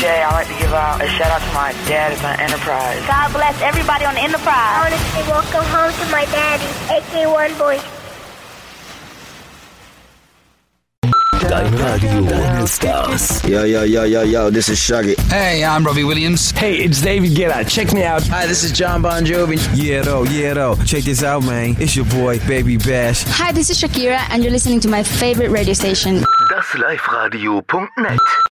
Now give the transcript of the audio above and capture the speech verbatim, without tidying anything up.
I'd like to give out a shout out to my dad at the Enterprise. God bless everybody on the Enterprise. I want to say welcome home to my daddy, A K one Boy. Dein Radio ohne Stars. Yo, yo, yo, yo, yo, this is Shaggy. Hey, I'm Robbie Williams. Hey, it's David Guetta. Check me out. Hi, this is John Bon Jovi. Yeah, though, yeah, though. Check this out, man. It's your boy, Baby Bash. Hi, this is Shakira, and you're listening to my favorite radio station. das live radio punkt net